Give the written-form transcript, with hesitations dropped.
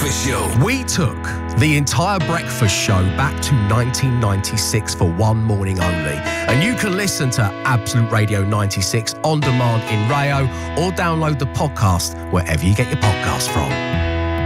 Breakfast Show. We took the entire breakfast show back to 1996 for one morning only. And you can listen to Absolute Radio 96 on demand in Rayo or download the podcast wherever you get your podcast from.